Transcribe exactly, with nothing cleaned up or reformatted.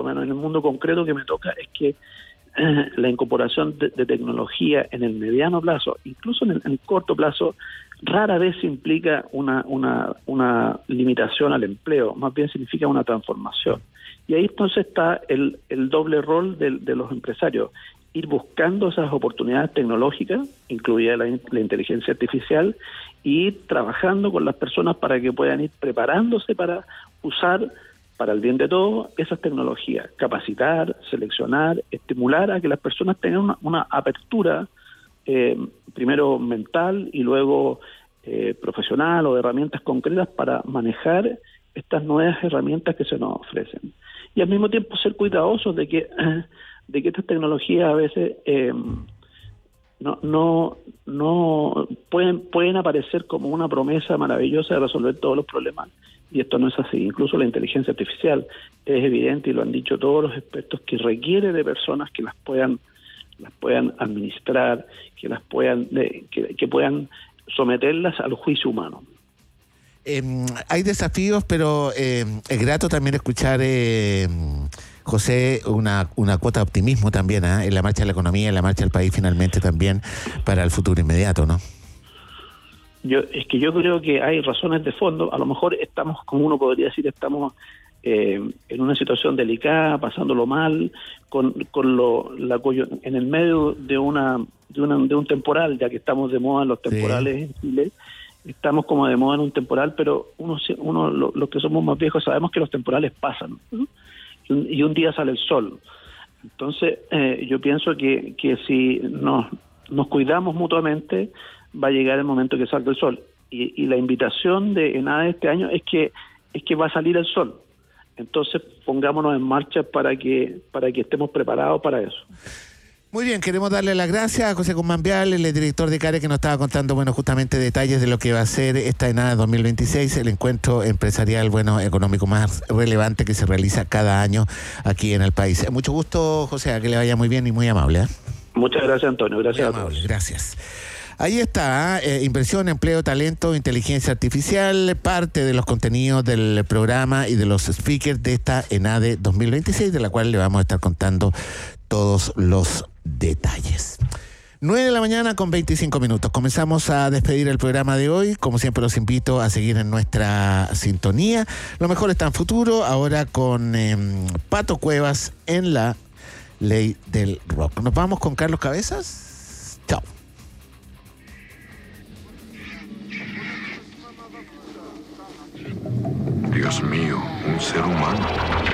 menos en el mundo concreto que me toca, es que eh, la incorporación de, de tecnología en el mediano plazo, incluso en el, en el corto plazo, rara vez implica una, una, una limitación al empleo, más bien significa una transformación. Y ahí entonces está el, el doble rol de, de los empresarios, ir buscando esas oportunidades tecnológicas, incluida la, la inteligencia artificial, y ir trabajando con las personas para que puedan ir preparándose para usar, para el bien de todos, esas tecnologías, capacitar, seleccionar, estimular a que las personas tengan una, una apertura, eh, primero mental y luego eh, profesional o de herramientas concretas para manejar estas nuevas herramientas que se nos ofrecen. Y al mismo tiempo ser cuidadosos de que de que estas tecnologías a veces eh, no no no pueden pueden aparecer como una promesa maravillosa de resolver todos los problemas, y esto no es así. Incluso la inteligencia artificial es evidente, y lo han dicho todos los expertos, que requiere de personas que las puedan las puedan administrar, que las puedan de, que, que puedan someterlas al juicio humano. Eh, hay desafíos, pero eh, es grato también escuchar, eh, José, una, una cuota de optimismo también, ¿eh? en la marcha de la economía, en la marcha del país finalmente también para el futuro inmediato, ¿no? Yo es que yo creo que hay razones de fondo. A lo mejor estamos, como uno podría decir, estamos eh, en una situación delicada, pasándolo mal, con con lo la en el medio de una de una de un temporal, ya que estamos de moda en los temporales sí. en Chile. Estamos como de moda en un temporal, pero uno, uno los lo que somos más viejos sabemos que los temporales pasan, ¿no? y, un, y un día sale el sol. Entonces, eh, yo pienso que, que si nos, nos cuidamos mutuamente, va a llegar el momento que salga el sol. Y, y la invitación de ENADE este año es que es que va a salir el sol. Entonces, pongámonos en marcha para que para que estemos preparados para eso. Muy bien, queremos darle las gracias a José Guzmán Vial, el director de CARE, que nos estaba contando, bueno, justamente detalles de lo que va a ser esta ENADE dos mil veintiséis, el encuentro empresarial, bueno, económico más relevante que se realiza cada año aquí en el país. Mucho gusto, José, a que le vaya muy bien y muy amable, ¿eh? Muchas gracias, Antonio. Gracias muy a amable, todos. Gracias. Ahí está, eh, inversión, empleo, talento, inteligencia artificial, parte de los contenidos del programa y de los speakers de esta ENADE dos mil veintiséis, de la cual le vamos a estar contando todos los detalles. nueve de la mañana con veinticinco minutos. Comenzamos a despedir el programa de hoy. Como siempre, los invito a seguir en nuestra sintonía. Lo mejor está en futuro, ahora con eh, Pato Cuevas en la Ley del Rock. Nos vamos con Carlos Cabezas. Chao. Dios mío, un ser humano.